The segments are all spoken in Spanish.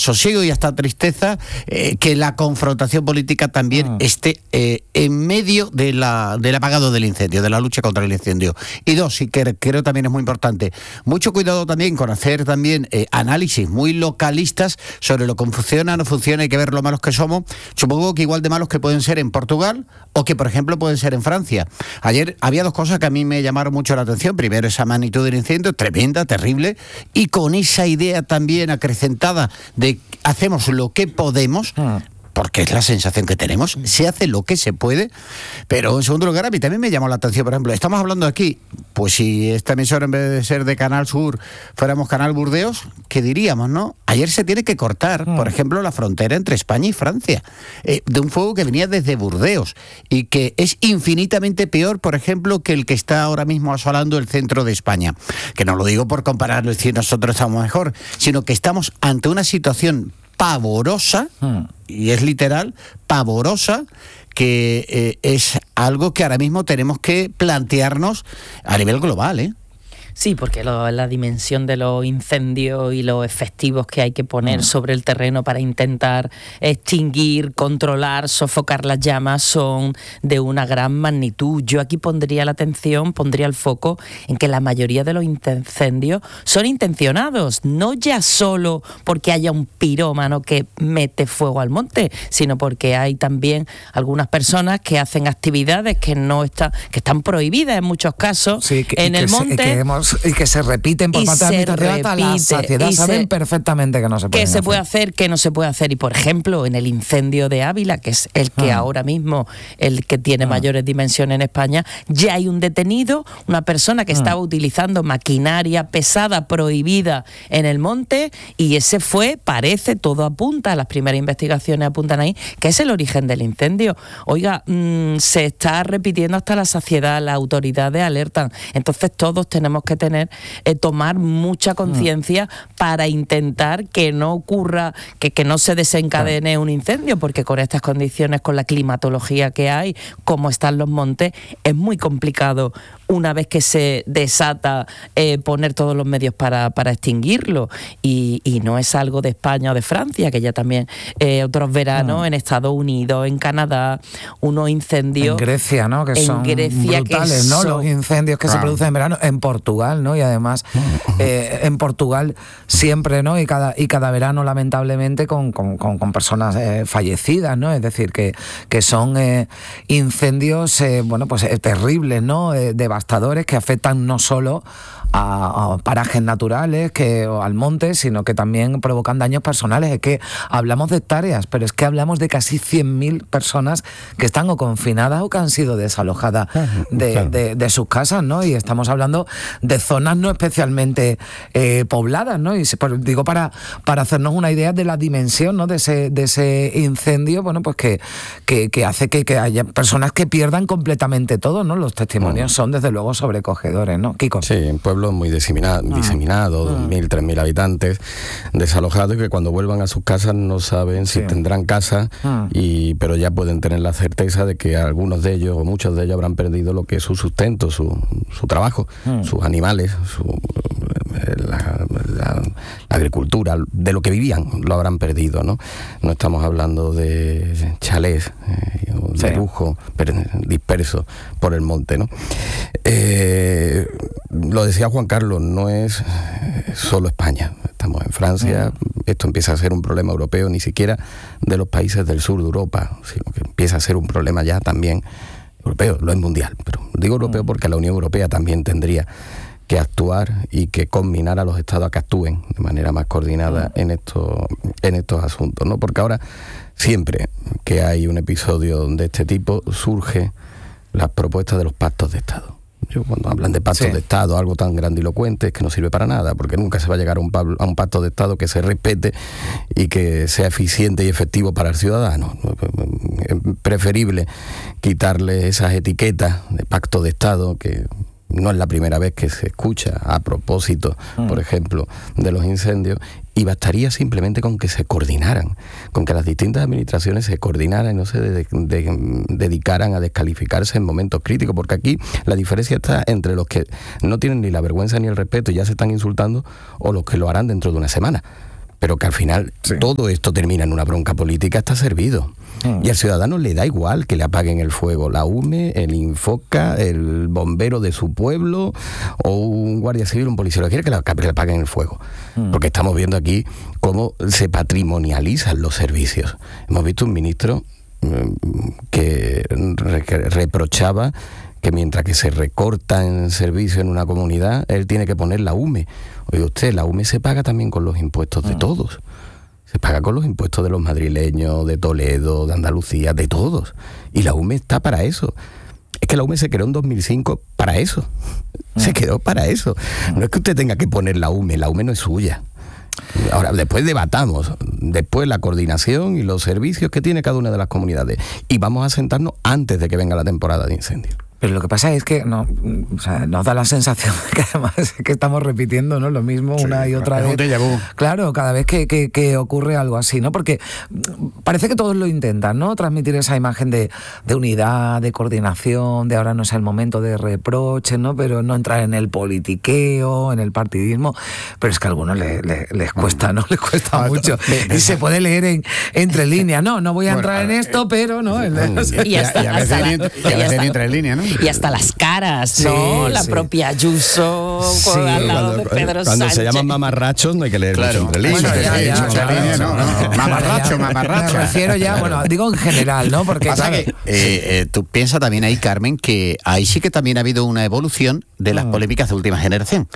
desasosiego y hasta tristeza que la confrontación política también esté en medio del apagado del incendio, de la lucha contra el incendio. Y dos, y que creo también es muy importante, mucho cuidado también con hacer también análisis muy localistas sobre lo que funciona, no funciona, hay que ver lo malos que somos. Supongo que igual de malos que pueden ser en Portugal o que, por ejemplo, pueden ser en Francia. Ayer había dos cosas que a mí me llamaron mucho la atención. Primero, esa magnitud del incendio, tremenda, terrible, y con esa idea también acrecentada de hacemos lo que podemos, porque es la sensación que tenemos, se hace lo que se puede. Pero en segundo lugar, a mí también me llamó la atención, por ejemplo, estamos hablando aquí, pues si esta emisora en vez de ser de Canal Sur fuéramos Canal Burdeos, ¿qué diríamos, no? Ayer se tiene que cortar, por ejemplo, la frontera entre España y Francia, de un fuego que venía desde Burdeos y que es infinitamente peor, por ejemplo, que el que está ahora mismo asolando el centro de España. Que no lo digo por compararlo y decir nosotros estamos mejor, sino que estamos ante una situación pavorosa, y es literal, pavorosa, que es algo que ahora mismo tenemos que plantearnos a nivel global, ¿eh? Sí, porque la dimensión de los incendios y los efectivos que hay que poner sobre el terreno para intentar extinguir, controlar, sofocar las llamas son de una gran magnitud. Yo aquí pondría el foco en que la mayoría de los incendios son intencionados, no ya solo porque haya un pirómano que mete fuego al monte, sino porque hay también algunas personas que hacen actividades que están prohibidas en muchos casos, sí, en el monte. Y que se repiten por parte de hasta la saciedad, saben perfectamente que no se puede hacer. ¿Qué se puede hacer, qué no se puede hacer? Y por ejemplo, en el incendio de Ávila, que es el que ahora mismo, el que tiene mayores dimensiones en España, ya hay un detenido, una persona que estaba utilizando maquinaria pesada prohibida en el monte, y ese parece, todo apunta, las primeras investigaciones apuntan ahí, que es el origen del incendio. Oiga, se está repitiendo hasta la saciedad, las autoridades alertan. Entonces todos tenemos que tomar mucha conciencia para intentar que no ocurra, que no se desencadene un incendio, porque con estas condiciones, con la climatología que hay, como están los montes, es muy complicado una vez que se desata poner todos los medios para extinguirlo, y no es algo de España o de Francia, que ya también otros veranos en Estados Unidos, en Canadá, unos incendios en Grecia, ¿no? Que son brutales, ¿no? Los incendios que se producen en verano en Portugal, ¿no? Y además en Portugal siempre, ¿no? Y cada verano, lamentablemente, con personas fallecidas, ¿no? Es decir, que son incendios terribles, ¿no? Devastadores, que afectan no solo a parajes naturales o al monte, sino que también provocan daños personales. Es que hablamos de hectáreas, pero es que hablamos de casi 100.000 personas que están o confinadas o que han sido desalojadas de sus casas, ¿no? Y estamos hablando de zonas no especialmente pobladas, ¿no? Y digo, para hacernos una idea de la dimensión, ¿no? de ese incendio, bueno, pues que hace que haya personas que pierdan completamente todo, ¿no? Los testimonios son desde luego sobrecogedores, ¿no, Kiko? Sí, en pueblos muy diseminados, 2.000, 3.000 habitantes desalojados, y que cuando vuelvan a sus casas no saben si tendrán casa, pero ya pueden tener la certeza de que algunos de ellos o muchos de ellos habrán perdido lo que es su sustento, su trabajo, sus animales, la agricultura, de lo que vivían, lo habrán perdido, ¿no? No estamos hablando de chalés de lujo dispersos por el monte, ¿no? Lo decía Juan Carlos, no es solo España. Estamos en Francia, esto empieza a ser un problema europeo, ni siquiera de los países del sur de Europa, sino que empieza a ser un problema ya también europeo, lo es mundial, pero digo europeo porque la Unión Europea también tendría que actuar y que combinar a los estados a que actúen de manera más coordinada en estos asuntos, ¿no? Porque ahora, siempre que hay un episodio de este tipo, surge las propuestas de los pactos de Estado. Cuando hablan de pactos de Estado, algo tan grandilocuente, es que no sirve para nada, porque nunca se va a llegar a un pacto de Estado que se respete y que sea eficiente y efectivo para el ciudadano. Es preferible quitarle esas etiquetas de pacto de Estado, que no es la primera vez que se escucha a propósito, por ejemplo, de los incendios, y bastaría simplemente con que se coordinaran, con que las distintas administraciones se coordinaran y no se dedicaran a descalificarse en momentos críticos, porque aquí la diferencia está entre los que no tienen ni la vergüenza ni el respeto y ya se están insultando, o los que lo harán dentro de una semana. pero que al final todo esto termina en una bronca política, está servido. Y al ciudadano le da igual que le apaguen el fuego la UME, el Infoca, el bombero de su pueblo o un guardia civil, un policía, lo quiere que le apaguen el fuego. Porque estamos viendo aquí cómo se patrimonializan los servicios. Hemos visto un ministro que reprochaba que mientras que se recorta en servicio en una comunidad, él tiene que poner la UME. Oiga usted, la UME se paga también con los impuestos de todos. Se paga con los impuestos de los madrileños, de Toledo, de Andalucía, de todos. Y la UME está para eso. Es que la UME se creó en 2005 para eso. Se quedó para eso. No es que usted tenga que poner la UME no es suya. Ahora, después debatamos, después la coordinación y los servicios que tiene cada una de las comunidades. Y vamos a sentarnos antes de que venga la temporada de incendios. Pero lo que pasa es que nos da la sensación de que además que estamos repitiendo, ¿no?, lo mismo una y otra vez. Claro, cada vez que ocurre algo así, ¿no? Porque parece que todos lo intentan, ¿no? Transmitir esa imagen de unidad, de coordinación, de ahora no es el momento de reproche, ¿no? Pero no entrar en el politiqueo, en el partidismo. Pero es que a algunos les cuesta, ¿no? Les cuesta mucho. Y se puede leer entre líneas. No voy a entrar en esto, pero no. Y a veces ni entre líneas, ¿no? Y hasta las caras, ¿no? La propia Ayuso al lado de Pedro Sánchez. Cuando se llaman mamarrachos no hay que leer mucho entre líneas. Mamarracho. Me refiero ya, digo en general, ¿no? Porque pasa que tú piensas también ahí, Carmen, que ahí sí que también ha habido una evolución de las polémicas de última generación.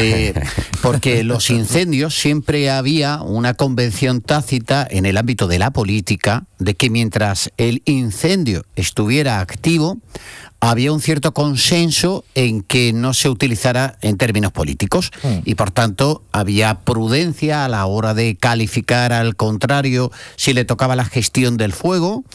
Porque los incendios siempre había una convención tácita en el ámbito de la política de que mientras el incendio estuviera activo, había un cierto consenso en que no se utilizara en términos políticos y por tanto había prudencia a la hora de calificar al contrario si le tocaba la gestión del fuego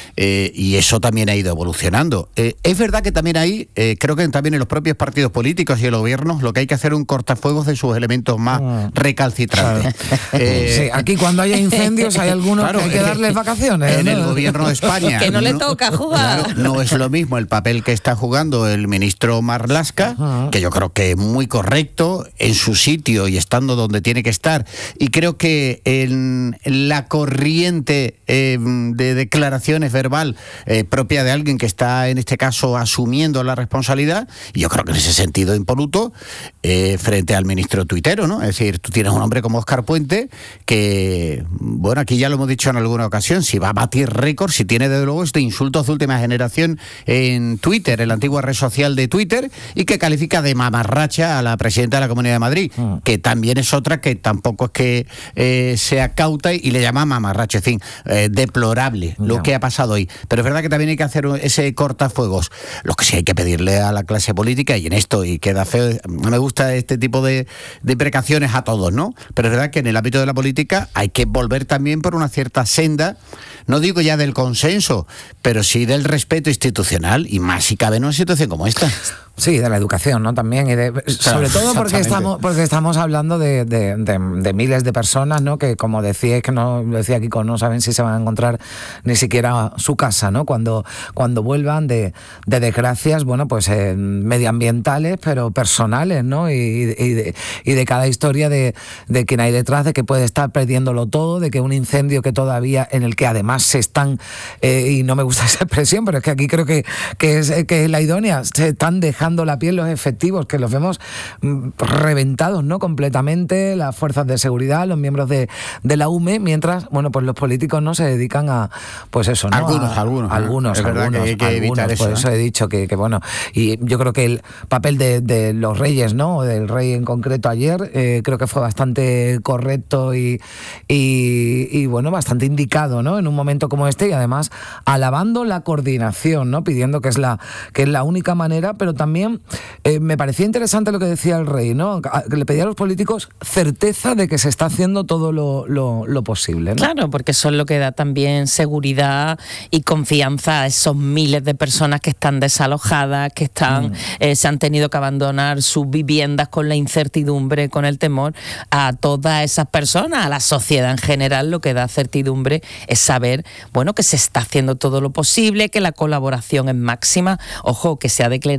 y eso también ha ido evolucionando. Es verdad que también hay, creo que también en los propios partidos políticos y en los gobiernos lo que hay que hacer es un cortafuegos de sus elementos más recalcitrantes. Sí, aquí cuando haya incendios hay algunos que hay que darles vacaciones. En el gobierno de España que no le toca jugar. Claro, no es lo mismo el papel que está jugando el ministro Marlaska, que yo creo que es muy correcto, en su sitio y estando donde tiene que estar. Y creo que en la corriente de declaraciones verbal propia de alguien que está, en este caso, asumiendo la responsabilidad, y yo creo que en ese sentido impoluto, frente al ministro tuitero, ¿no? Es decir, tú tienes un hombre como Óscar Puente, que, bueno, aquí ya lo hemos dicho en alguna ocasión, si va a batir récord, si tiene desde luego este insulto de última generación en Twitter, en la antigua red social de Twitter, y que califica de mamarracha a la presidenta de la Comunidad de Madrid, que también es otra que tampoco es que sea cauta y le llama mamarracha, en fin, deplorable lo que ha pasado hoy. Pero es verdad que también hay que hacer ese cortafuegos. Lo que sí hay que pedirle a la clase política, y en esto, y queda feo, no me gusta este tipo de imprecaciones a todos, ¿no? Pero es verdad que en el ámbito de la política hay que volver también por una cierta senda, no digo ya del consenso, pero sí del respeto institucional, y más si cabe en una situación como esta. Sí, de la educación, ¿no? También, y sobre todo porque estamos hablando de miles de personas, ¿no? Que, como decía Kiko, no saben si se van a encontrar ni siquiera su casa, ¿no? Cuando vuelvan de desgracias, bueno, pues medioambientales, pero personales, ¿no? Y de cada historia de quien hay detrás, de que puede estar perdiéndolo todo, de que un incendio que todavía, en el que además se están, y no me gusta esa expresión, pero es que aquí creo que es la idónea, se están dejando la piel los efectivos, que los vemos reventados, ¿no? Completamente, las fuerzas de seguridad, los miembros de la UME, mientras, bueno, pues los políticos no se dedican a, pues eso, ¿no? Algunos, que hay que evitar eso. Por eso he dicho que bueno, y yo creo que el papel de los reyes, ¿no? Del rey en concreto ayer, creo que fue bastante correcto y bueno, bastante indicado, ¿no? En un momento como este, y además alabando la coordinación, ¿no? Pidiendo que es la única manera, pero también me parecía interesante lo que decía el rey, ¿no? Que le pedía a los políticos certeza de que se está haciendo todo lo posible, ¿no? Claro, porque eso es lo que da también seguridad y confianza a esos miles de personas que están desalojadas, que están se han tenido que abandonar sus viviendas con la incertidumbre, con el temor. A todas esas personas, a la sociedad en general, lo que da certidumbre es saber, bueno, que se está haciendo todo lo posible, que la colaboración es máxima. Ojo, que se ha declarado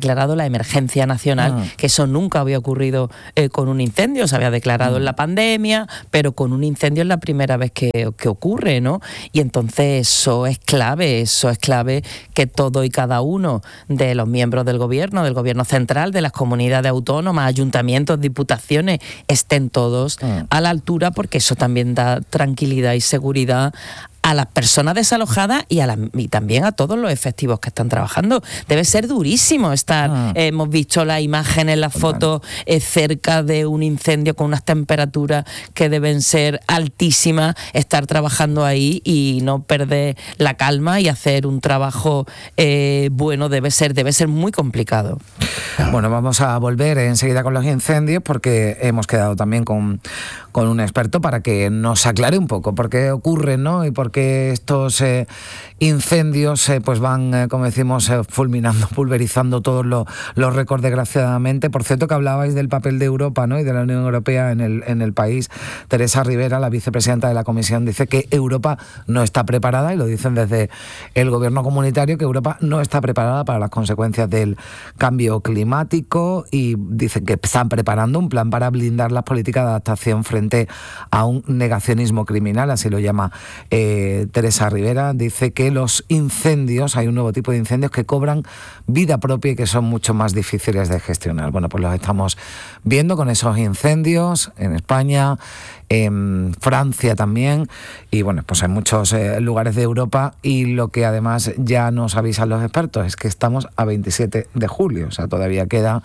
declarado la emergencia nacional, que eso nunca había ocurrido con un incendio. Se había declarado en la pandemia, pero con un incendio es la primera vez que ocurre, ¿no? Y entonces eso es clave que todo y cada uno de los miembros del gobierno central, de las comunidades autónomas, ayuntamientos, diputaciones, estén todos a la altura, porque eso también da tranquilidad y seguridad a las personas desalojadas y también a todos los efectivos que están trabajando. Debe ser durísimo estar, hemos visto las imágenes, las fotos cerca de un incendio con unas temperaturas que deben ser altísimas, estar trabajando ahí y no perder la calma y hacer un trabajo bueno, debe ser muy complicado. Bueno, vamos a volver enseguida con los incendios, porque hemos quedado también con un experto para que nos aclare un poco por qué ocurren, ¿no? Y por qué estos incendios pues van, como decimos, fulminando, pulverizando todos los récords, desgraciadamente. Por cierto, que hablabais del papel de Europa, ¿no? Y de la Unión Europea en el país. Teresa Rivera, la vicepresidenta de la Comisión, dice que Europa no está preparada, y lo dicen desde el gobierno comunitario, que Europa no está preparada para las consecuencias del cambio climático, y dicen que están preparando un plan para blindar las políticas de adaptación frente a un negacionismo criminal, así lo llama Teresa Rivera. Dice que los incendios, hay un nuevo tipo de incendios que cobran vida propia y que son mucho más difíciles de gestionar. Bueno, pues los estamos viendo con esos incendios en España, en Francia también, y bueno, pues en muchos lugares de Europa. Y lo que además ya nos avisan los expertos es que estamos a 27 de julio, o sea, todavía queda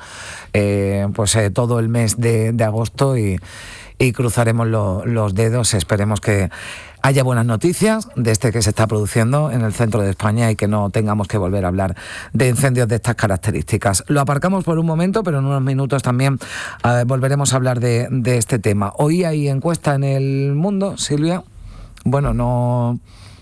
todo el mes de agosto, y cruzaremos los dedos. Esperemos que haya buenas noticias de este que se está produciendo en el centro de España y que no tengamos que volver a hablar de incendios de estas características. Lo aparcamos por un momento, pero en unos minutos también volveremos a hablar de este tema. Hoy hay encuesta en El Mundo, Silvia. Bueno, no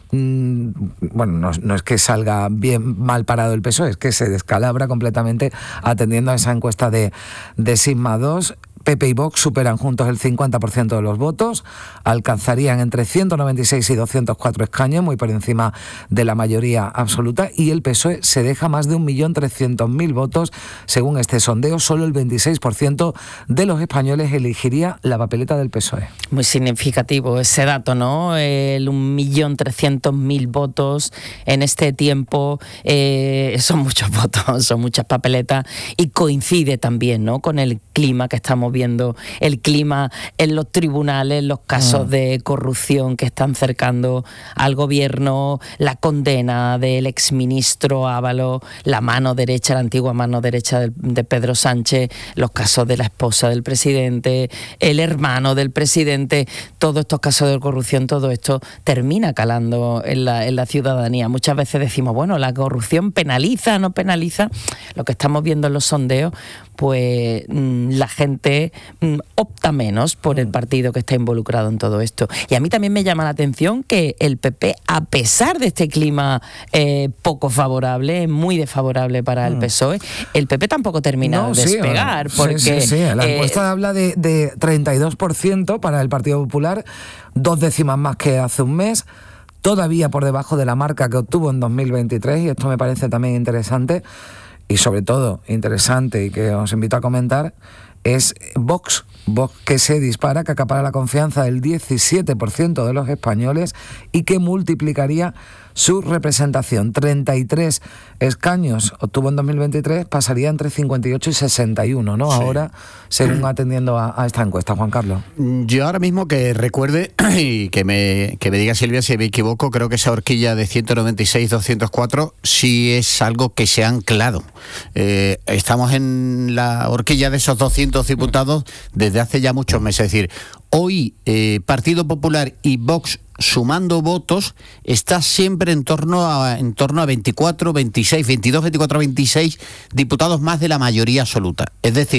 es que salga bien mal parado el PSOE, es que se descalabra completamente atendiendo a esa encuesta de Sigma 2. PP y Vox superan juntos el 50% de los votos, alcanzarían entre 196 y 204 escaños, muy por encima de la mayoría absoluta, y el PSOE se deja más de 1.300.000 votos. Según este sondeo, solo el 26% de los españoles elegiría la papeleta del PSOE. Muy significativo ese dato, ¿no? El 1.300.000 votos en este tiempo, son muchos votos, son muchas papeletas, y coincide también, ¿no?, con el clima que estamos viendo, el clima en los tribunales, los casos de corrupción que están cercando al gobierno, la condena del exministro Ábalos, la antigua mano derecha de Pedro Sánchez, los casos de la esposa del presidente, el hermano del presidente. Todos estos casos de corrupción, todo esto termina calando en la ciudadanía. Muchas veces decimos, bueno, la corrupción penaliza, no penaliza. Lo que estamos viendo en los sondeos, pues la gente opta menos por el partido que está involucrado en todo esto. Y a mí también me llama la atención que el PP, a pesar de este clima poco favorable, muy desfavorable para el PSOE, el PP tampoco termina de despegar. Porque la encuesta habla de 32% para el Partido Popular, 2 décimas más que hace un mes, todavía por debajo de la marca que obtuvo en 2023, y esto me parece también interesante. Y sobre todo interesante, y que os invito a comentar, es Vox, que se dispara, que acapara la confianza del 17% de los españoles y que multiplicaría su representación. 33 escaños obtuvo en 2023, pasaría entre 58 y 61, ¿no? Sí. Ahora, según atendiendo a esta encuesta, Juan Carlos. Yo ahora mismo que recuerde, y que me diga Silvia si me equivoco, creo que esa horquilla de 196-204 sí es algo que se ha anclado. Estamos en la horquilla de esos 200 diputados desde hace ya muchos meses. Es decir, hoy Partido Popular y Vox, sumando votos, está siempre en torno a 24, 26, 22, 24, 26 diputados más de la mayoría absoluta. Es decir,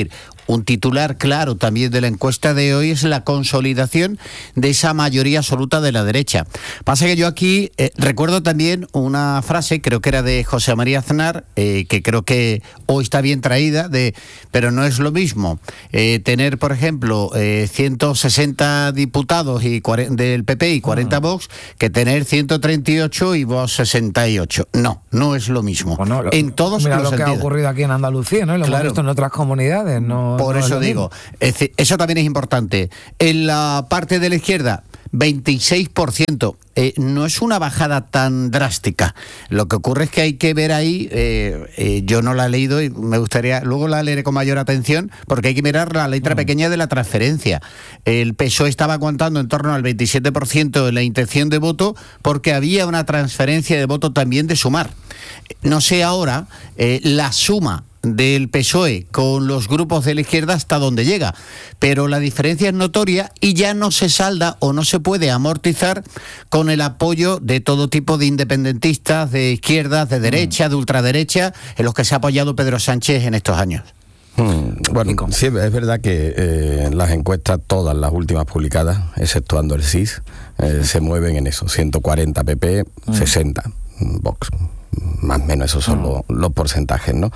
un titular claro también de la encuesta de hoy es la consolidación de esa mayoría absoluta de la derecha. Pasa que yo aquí recuerdo también una frase, creo que era de José María Aznar, que creo que hoy está bien traída, pero no es lo mismo tener, por ejemplo, 160 diputados del PP y 40 Vox, que tener 138 y Vox 68. No es lo mismo. Bueno, en todos mira los lo sentidos. Que ha ocurrido aquí en Andalucía, ¿no? Y lo hemos visto en otras comunidades. Por eso digo, eso también es importante. En la parte de la izquierda, 26%. No es una bajada tan drástica. Lo que ocurre es que hay que ver ahí, yo no la he leído y me gustaría, luego la leeré con mayor atención, porque hay que mirar la letra pequeña de la transferencia. El PSOE estaba aguantando en torno al 27% de la intención de voto porque había una transferencia de voto también de Sumar. No sé ahora la suma del PSOE con los grupos de la izquierda hasta dónde llega, pero la diferencia es notoria y ya no se salda o no se puede amortizar con el apoyo de todo tipo de independentistas, de izquierdas, de derecha, de ultraderecha, en los que se ha apoyado Pedro Sánchez en estos años. Bueno, sí, es verdad que las encuestas, todas las últimas publicadas, exceptuando el CIS, se mueven en eso, 140 PP, 60 Vox. Más o menos esos son los porcentajes, ¿no?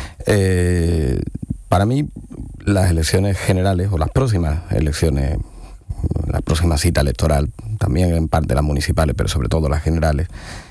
Para mí, las elecciones generales, o las próximas elecciones, la próxima cita electoral, también en parte las municipales, pero sobre todo las generales,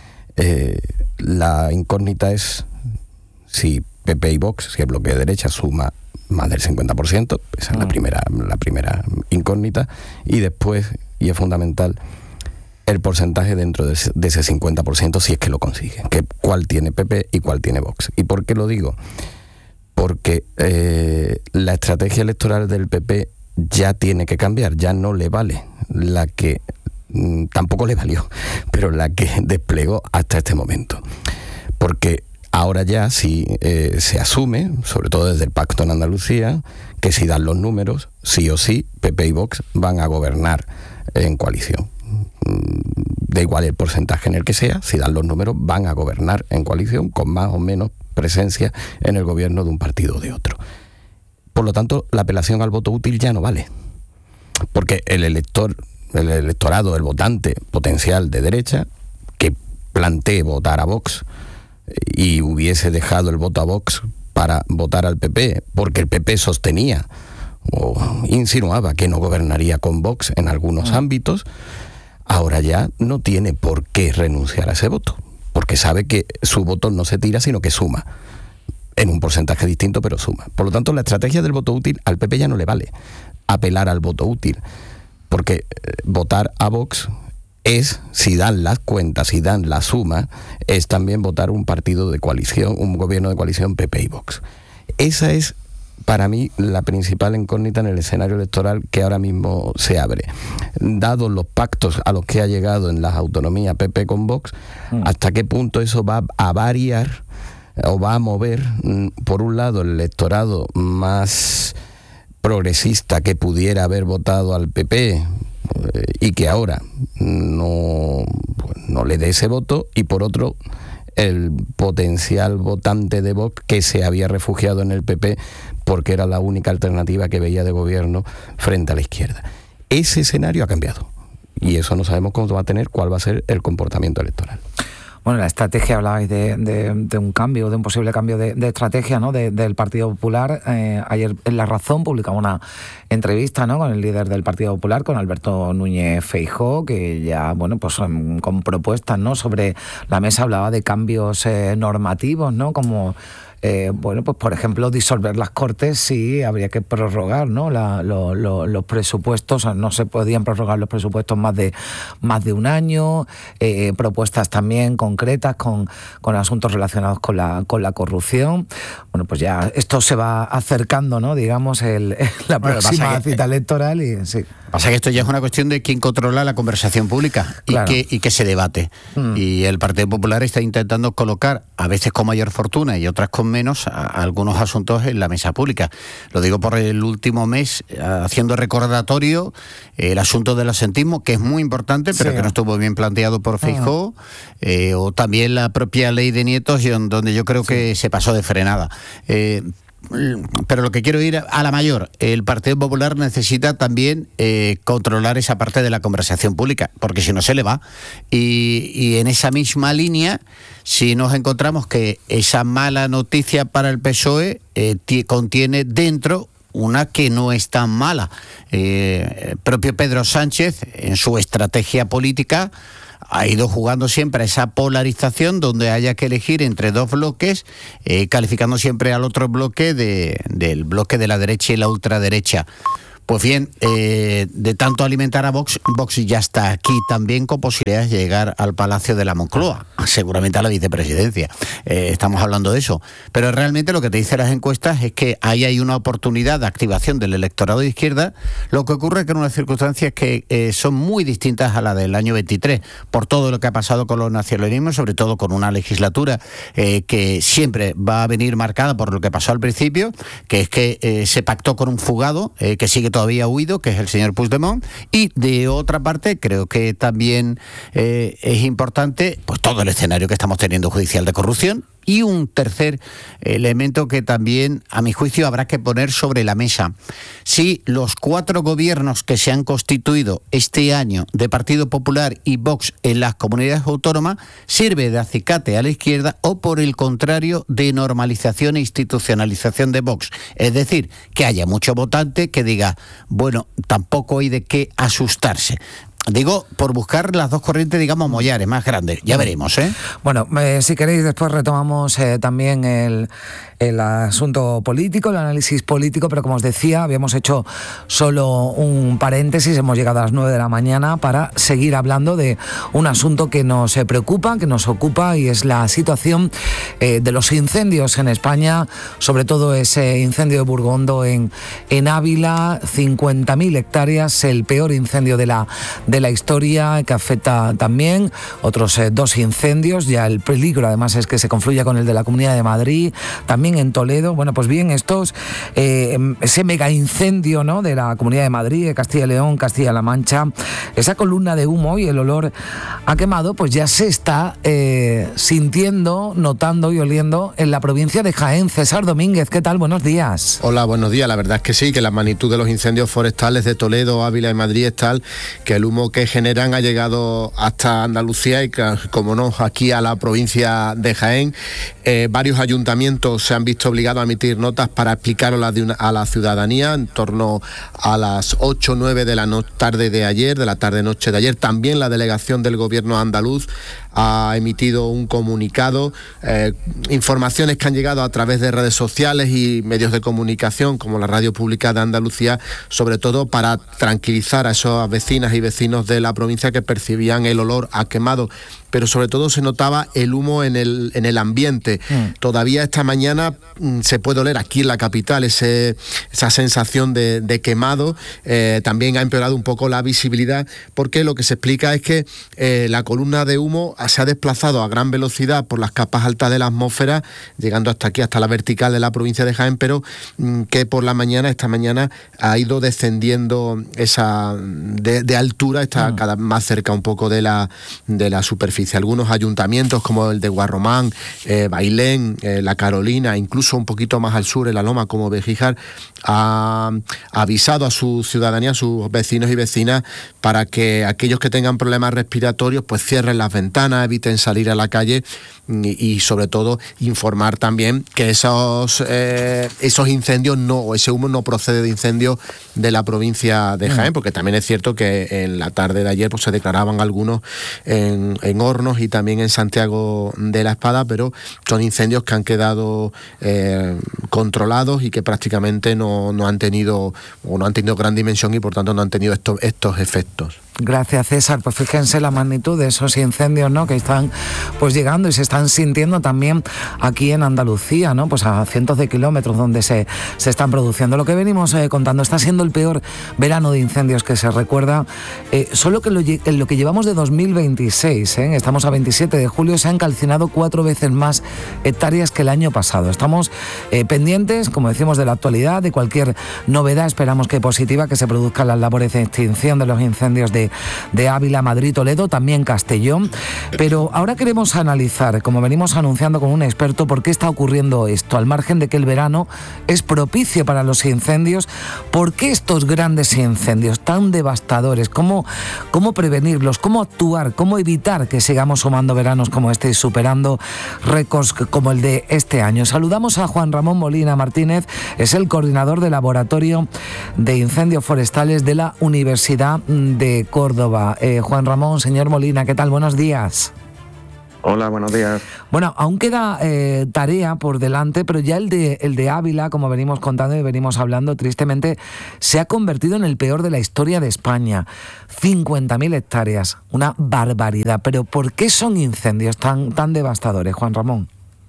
la incógnita es si PP y Vox, si el bloque de derecha suma más del 50%, esa es la primera incógnita, y después, y es fundamental, el porcentaje dentro de ese 50%, si es que lo consigue, que cuál tiene PP y cuál tiene Vox. ¿Y por qué lo digo? Porque la estrategia electoral del PP ya tiene que cambiar, ya no le vale la que tampoco le valió, pero la que desplegó hasta este momento. Porque ahora ya sí se asume, sobre todo desde el Pacto en Andalucía, que si dan los números, sí o sí, PP y Vox van a gobernar en coalición. Da igual el porcentaje en el que sea, si dan los números, van a gobernar en coalición con más o menos presencia en el gobierno de un partido o de otro. Por lo tanto, la apelación al voto útil ya no vale, porque el electorado, el votante potencial de derecha, que plantee votar a Vox y hubiese dejado el voto a Vox para votar al PP, porque el PP sostenía o insinuaba que no gobernaría con Vox en algunos ámbitos, ahora ya no tiene por qué renunciar a ese voto, porque sabe que su voto no se tira, sino que suma, en un porcentaje distinto, pero suma. Por lo tanto, la estrategia del voto útil al PP ya no le vale apelar al voto útil, porque votar a Vox es, si dan las cuentas, si dan la suma, es también votar un partido de coalición, un gobierno de coalición PP y Vox. Esa es, para mí, la principal incógnita en el escenario electoral que ahora mismo se abre. Dados los pactos a los que ha llegado en las autonomías PP con Vox, ¿hasta qué punto eso va a variar o va a mover, por un lado, el electorado más progresista que pudiera haber votado al PP y que ahora no le dé ese voto, y por otro, el potencial votante de Vox que se había refugiado en el PP porque era la única alternativa que veía de gobierno frente a la izquierda? Ese escenario ha cambiado y eso no sabemos cómo va a tener, cuál va a ser el comportamiento electoral. Bueno, la estrategia, hablabais de un cambio, de un posible cambio de estrategia, ¿no? Del Partido Popular. Ayer en La Razón publicaba una entrevista, ¿no?, con el líder del Partido Popular, con Alberto Núñez Feijóo, que ya, bueno, pues con propuestas, ¿no?, sobre la mesa. Hablaba de cambios normativos, ¿no?, como bueno, pues por ejemplo, disolver las Cortes, sí, habría que prorrogar, ¿no?, los presupuestos. No se podían prorrogar los presupuestos más de un año. Propuestas también concretas con asuntos relacionados con la corrupción. Bueno, pues ya esto se va acercando, ¿no?, digamos, la próxima cita electoral. Y sí. Pasa que esto ya es una cuestión de quién controla la conversación pública, claro, y que se debate. Y el Partido Popular está intentando colocar, a veces con mayor fortuna y otras con menos, algunos asuntos en la mesa pública. Lo digo por el último mes, haciendo recordatorio el asunto del asentismo, que es muy importante, pero sí, que no estuvo bien planteado por Feijóo, o también la propia ley de nietos, donde yo creo que se pasó de frenada. pero lo que quiero ir a la mayor, el Partido Popular necesita también controlar esa parte de la conversación pública, porque si no se le va. Y en esa misma línea, si nos encontramos que esa mala noticia para el PSOE contiene dentro una que no es tan mala. El propio Pedro Sánchez, en su estrategia política, ha ido jugando siempre a esa polarización donde haya que elegir entre dos bloques, calificando siempre al otro bloque del bloque de la derecha y la ultraderecha. Pues bien, de tanto alimentar a Vox, Vox ya está aquí también con posibilidades de llegar al Palacio de la Moncloa, seguramente a la vicepresidencia. Estamos hablando de eso. Pero realmente lo que te dicen las encuestas es que ahí hay una oportunidad de activación del electorado de izquierda. Lo que ocurre es que en unas circunstancias que son muy distintas a la del año 23, por todo lo que ha pasado con los nacionalismos, sobre todo con una legislatura que siempre va a venir marcada por lo que pasó al principio, que es que se pactó con un fugado que sigue todavía huido, que es el señor Puigdemont, y de otra parte creo que también es importante pues todo el escenario que estamos teniendo judicial de corrupción. Y un tercer elemento que también, a mi juicio, habrá que poner sobre la mesa. Si los 4 gobiernos que se han constituido este año de Partido Popular y Vox en las comunidades autónomas sirve de acicate a la izquierda o, por el contrario, de normalización e institucionalización de Vox. Es decir, que haya mucho votante que diga, bueno, tampoco hay de qué asustarse. Digo, por buscar las dos corrientes, digamos, mollares más grandes. Ya veremos, ¿eh? Bueno, si queréis, después retomamos también el asunto político, el análisis político, pero como os decía, habíamos hecho solo un paréntesis, hemos llegado a las 9 de la mañana para seguir hablando de un asunto que nos preocupa, que nos ocupa, y es la situación de los incendios en España, sobre todo ese incendio de Burgondo en Ávila, 50.000 hectáreas, el peor incendio de la historia, que afecta también otros 2 incendios. Ya el peligro además es que se confluya con el de la Comunidad de Madrid, también en Toledo. Bueno, pues bien, ese mega incendio, ¿no?, de la Comunidad de Madrid, de Castilla y León, Castilla-La Mancha, esa columna de humo y el olor a quemado, pues ya se está sintiendo, notando y oliendo en la provincia de Jaén. César Domínguez, ¿qué tal? Buenos días. Hola, buenos días. La verdad es que sí, que la magnitud de los incendios forestales de Toledo, Ávila y Madrid es tal que el humo que generan ha llegado hasta Andalucía y, como no, aquí a la provincia de Jaén. Varios ayuntamientos se han visto obligados a emitir notas para explicar a la ciudadanía en torno a las 8 o 9 de la tarde de ayer, de la tarde-noche de ayer. También la delegación del gobierno andaluz ha emitido un comunicado, informaciones que han llegado a través de redes sociales y medios de comunicación como la Radio Pública de Andalucía, sobre todo para tranquilizar a esas vecinas y vecinos de la provincia que percibían el olor a quemado, pero sobre todo se notaba el humo en el ambiente. Todavía esta mañana se puede oler aquí en la capital esa sensación de quemado. También ha empeorado un poco la visibilidad, porque lo que se explica es que la columna de humo se ha desplazado a gran velocidad por las capas altas de la atmósfera, llegando hasta aquí, hasta la vertical de la provincia de Jaén, pero que por esta mañana ha ido descendiendo de altura, está cada vez más cerca un poco de la superficie. Algunos ayuntamientos como el de Guarromán, Bailén, La Carolina, incluso un poquito más al sur, en la Loma, como Bejíjar, ha avisado a su ciudadanía, a sus vecinos y vecinas, para que aquellos que tengan problemas respiratorios pues cierren las ventanas, eviten salir a la calle y sobre todo informar también que esos incendios o ese humo no procede de incendios de la provincia de Jaén, porque también es cierto que en la tarde de ayer pues se declaraban algunos en Hornos y también en Santiago de la Espada, pero son incendios que han quedado controlados y que prácticamente no han tenido gran dimensión y por tanto no han tenido estos efectos. Gracias, César. Pues fíjense la magnitud de esos incendios, ¿no?, que están pues llegando y se están sintiendo también aquí en Andalucía, ¿no?, pues a cientos de kilómetros donde se están produciendo. Lo que venimos contando, está siendo el peor verano de incendios que se recuerda. Solo que en lo que llevamos de 2026, estamos a 27 de julio, se han calcinado 4 veces más hectáreas que el año pasado. Estamos pendientes, como decimos, de la actualidad, de cualquier novedad, esperamos que positiva, que se produzcan las labores de extinción de los incendios de de Ávila, Madrid, Toledo, también Castellón. Pero ahora queremos analizar, como venimos anunciando con un experto, por qué está ocurriendo esto. Al margen de que el verano es propicio para los incendios, ¿por qué estos grandes incendios tan devastadores? ¿Cómo prevenirlos? ¿Cómo actuar? ¿Cómo evitar que sigamos sumando veranos como este y superando récords como el de este año? Saludamos a Juan Ramón Molina Martínez, es el coordinador del Laboratorio de Incendios Forestales de la Universidad de Córdoba. Juan Ramón, señor Molina, ¿qué tal? Buenos días. Hola, buenos días. Bueno, aún queda tarea por delante, pero ya el de Ávila, como venimos contando y venimos hablando, tristemente se ha convertido en el peor de la historia de España. 50.000 hectáreas, una barbaridad. Pero ¿por qué son incendios tan devastadores, Juan Ramón?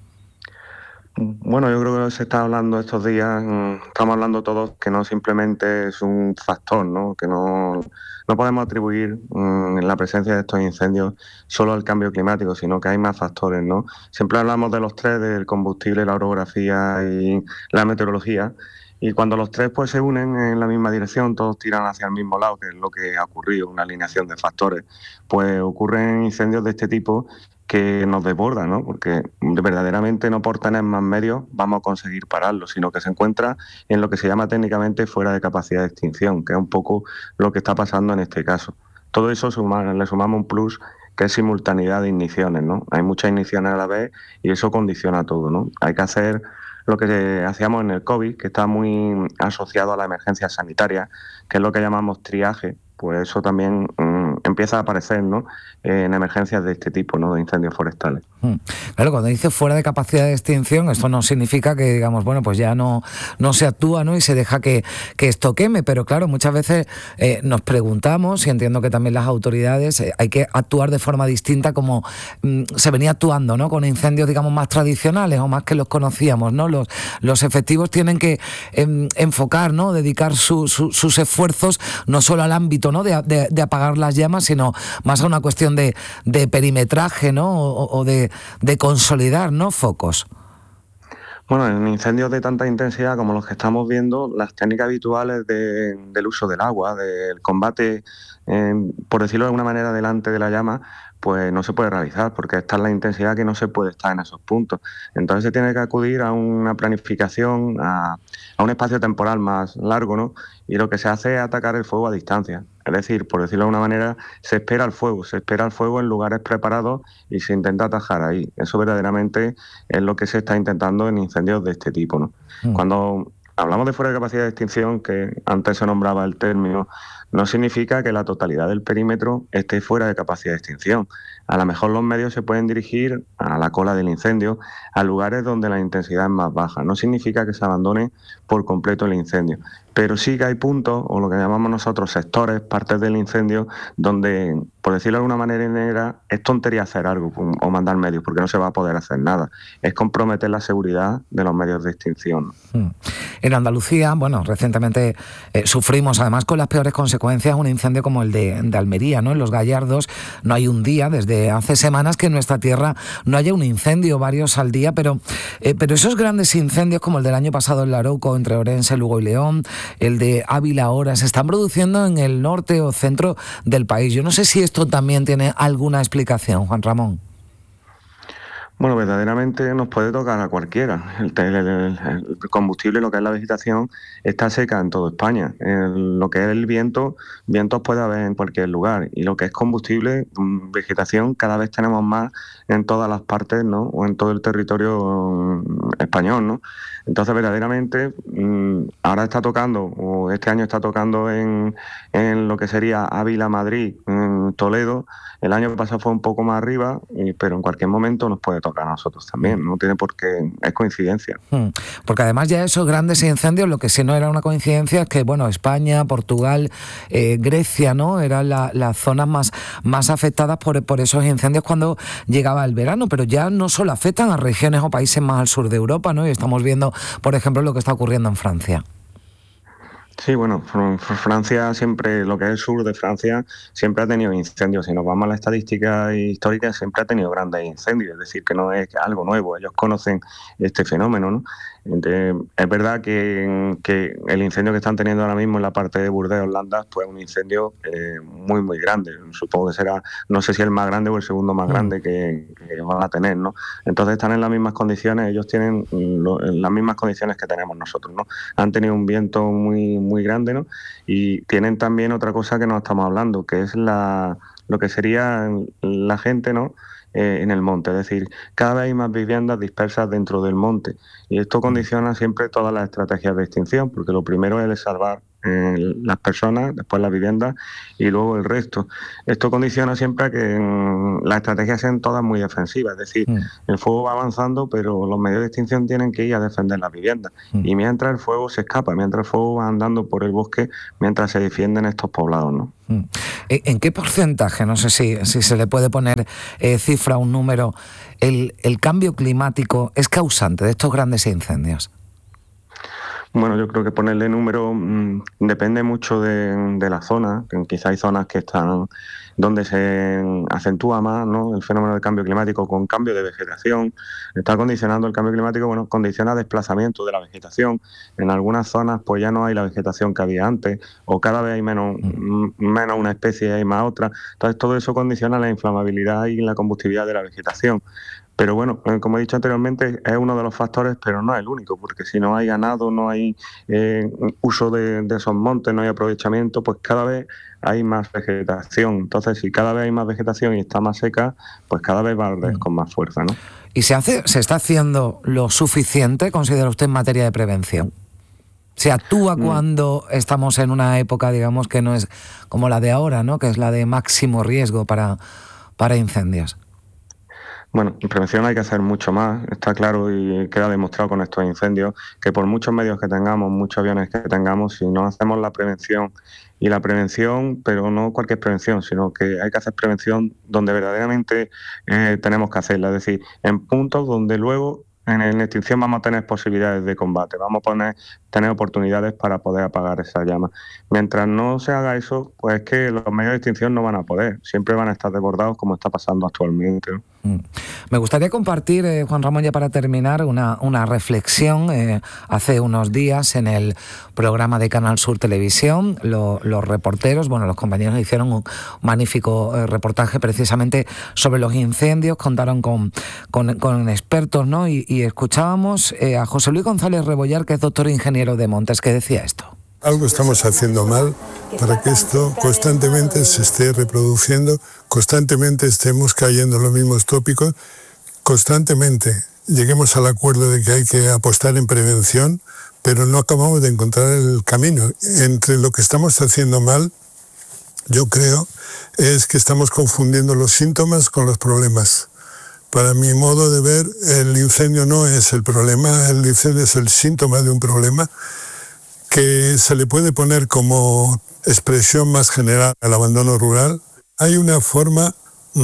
Bueno, yo creo que se está hablando estos días, estamos hablando todos que no simplemente es un factor, ¿no? Que no podemos atribuir la presencia de estos incendios solo al cambio climático, sino que hay más factores, ¿no? Siempre hablamos de los tres, del combustible, la orografía y la meteorología, y cuando los tres pues se unen en la misma dirección, todos tiran hacia el mismo lado, que es lo que ha ocurrido, una alineación de factores, pues ocurren incendios de este tipo que nos desborda, ¿no? Porque verdaderamente no por tener más medios vamos a conseguir pararlo, sino que se encuentra en lo que se llama técnicamente fuera de capacidad de extinción, que es un poco lo que está pasando en este caso. Todo eso le sumamos un plus que es simultaneidad de igniciones, ¿no? Hay muchas igniciones a la vez y eso condiciona todo, ¿no? Hay que hacer lo que hacíamos en el COVID, que está muy asociado a la emergencia sanitaria, que es lo que llamamos triaje. Pues eso también empieza a aparecer, ¿no? En emergencias de este tipo, ¿no? De incendios forestales. Claro, cuando dice fuera de capacidad de extinción, esto no significa que digamos, bueno, pues ya no se actúa, ¿no? Y se deja que esto queme, pero claro, muchas veces nos preguntamos, y entiendo que también las autoridades, hay que actuar de forma distinta como se venía actuando, ¿no? Con incendios, digamos, más tradicionales o más que los conocíamos, ¿no? Los efectivos tienen que enfocar, ¿no? Dedicar sus esfuerzos no solo al ámbito, ¿no? de apagar las llamas, sino más a una cuestión de perimetraje, ¿no? o de consolidar, ¿no? Focos. Bueno, en incendios de tanta intensidad como los que estamos viendo, las técnicas habituales del uso del agua, del combate, por decirlo de alguna manera, delante de la llama, pues no se puede realizar, porque esta es la intensidad que no se puede estar en esos puntos. Entonces se tiene que acudir a una planificación, a un espacio temporal más largo, ¿no? Y lo que se hace es atacar el fuego a distancia. Es decir, por decirlo de alguna manera, se espera el fuego en lugares preparados y se intenta atajar ahí. Eso verdaderamente es lo que se está intentando en incendios de este tipo, ¿no? Cuando hablamos de fuera de capacidad de extinción, que antes se nombraba el término, no significa que la totalidad del perímetro esté fuera de capacidad de extinción. A lo mejor los medios se pueden dirigir a la cola del incendio, a lugares donde la intensidad es más baja. No significa que se abandone por completo el incendio, pero sí que hay puntos, o lo que llamamos nosotros sectores, partes del incendio, donde, por decirlo de alguna manera, es tontería hacer algo o mandar medios, porque no se va a poder hacer nada. Es comprometer la seguridad de los medios de extinción. En Andalucía, bueno, recientemente sufrimos, además con las peores consecuencias, un incendio como el de Almería, ¿no? En Los Gallardos no hay un día, desde hace semanas, que en nuestra tierra no haya un incendio, varios al día, pero esos grandes incendios como el del año pasado en Larouco, entre Orense, Lugo y León, el de Ávila ahora, se están produciendo en el norte o centro del país. Yo no sé si esto también tiene alguna explicación, Juan Ramón. Bueno, verdaderamente nos puede tocar a cualquiera. El combustible, lo que es la vegetación, está seca en toda España. Lo que es el viento, vientos puede haber en cualquier lugar. Y lo que es combustible, vegetación, cada vez tenemos más en todas las partes, ¿no? O en todo el territorio español, ¿no? Entonces, verdaderamente, ahora está tocando, o este año está tocando en lo que sería Ávila, Madrid, Toledo. El año pasado fue un poco más arriba, pero en cualquier momento nos puede tocar a nosotros también. No tiene por qué, es coincidencia. Porque además ya esos grandes incendios, lo que sí no era una coincidencia es que, bueno, España, Portugal, Grecia, ¿no? Eran las zonas más afectadas por esos incendios cuando llegaba el verano, pero ya no solo afectan a regiones o países más al sur de Europa, ¿no? Y estamos viendo, por ejemplo, lo que está ocurriendo en Francia. Sí, bueno, Francia siempre, lo que es el sur de Francia, siempre ha tenido incendios. Si nos vamos a la estadística histórica, siempre ha tenido grandes incendios, es decir, que no es algo nuevo, ellos conocen este fenómeno, ¿no? Es verdad que el incendio que están teniendo ahora mismo en la parte de Burdeos, Landas, pues es un incendio muy, muy grande. Supongo que será, no sé si el más grande o el segundo más grande que van a tener, ¿no? Entonces están en las mismas condiciones, ellos tienen las mismas condiciones que tenemos nosotros, ¿no? Han tenido un viento muy, muy grande, ¿no? Y tienen también otra cosa que no estamos hablando, que es lo que sería la gente, ¿no? En el monte, es decir, cada vez hay más viviendas dispersas dentro del monte y esto condiciona siempre todas las estrategias de extinción, porque lo primero es salvar las personas, después las viviendas y luego el resto. Esto condiciona siempre a que las estrategias sean todas muy defensivas, es decir, el fuego va avanzando, pero los medios de extinción tienen que ir a defender las viviendas. Y mientras el fuego se escapa, mientras el fuego va andando por el bosque, mientras se defienden estos poblados, ¿no? ¿En qué porcentaje, no sé si se le puede poner cifra, un número, el cambio climático es causante de estos grandes incendios? Bueno, yo creo que ponerle número depende mucho de la zona. Quizá hay zonas que están donde se acentúa más, ¿no?, el fenómeno del cambio climático con cambio de vegetación. Está condicionando el cambio climático, bueno, condiciona desplazamiento de la vegetación. En algunas zonas pues ya no hay la vegetación que había antes o cada vez hay menos una especie y hay más otra. Entonces todo eso condiciona la inflamabilidad y la combustibilidad de la vegetación. Pero bueno, como he dicho anteriormente, es uno de los factores, pero no es el único, porque si no hay ganado, no hay uso de esos montes, no hay aprovechamiento, pues cada vez hay más vegetación. Entonces, si cada vez hay más vegetación y está más seca, pues cada vez va a arder con más fuerza, ¿no? ¿Y se está haciendo lo suficiente, considera usted, en materia de prevención? ¿Se actúa cuando estamos en una época, digamos, que no es como la de ahora, ¿no?, que es la de máximo riesgo para incendios? Bueno, en prevención hay que hacer mucho más, está claro y queda demostrado con estos incendios que por muchos medios que tengamos, muchos aviones que tengamos, si no hacemos la prevención, pero no cualquier prevención, sino que hay que hacer prevención donde verdaderamente tenemos que hacerla, es decir, en puntos donde luego en extinción vamos a tener posibilidades de combate, vamos a tener oportunidades para poder apagar esa llama. Mientras no se haga eso, pues es que los medios de extinción no van a poder, siempre van a estar desbordados como está pasando actualmente, ¿no? Me gustaría compartir, Juan Ramón, ya para terminar, una reflexión. Hace unos días en el programa de Canal Sur Televisión, los reporteros, los compañeros hicieron un magnífico reportaje precisamente sobre los incendios, contaron con expertos, ¿no? Y escuchábamos a José Luis González Rebollar, que es doctor ingeniero de montes, que decía esto. Algo estamos haciendo mal para que esto constantemente se esté reproduciendo, constantemente estemos cayendo en los mismos tópicos, constantemente lleguemos al acuerdo de que hay que apostar en prevención, pero no acabamos de encontrar el camino. Entre lo que estamos haciendo mal, yo creo, es que estamos confundiendo los síntomas con los problemas. Para mi modo de ver, el incendio no es el problema, el incendio es el síntoma de un problema que se le puede poner como expresión más general al abandono rural. Hay una forma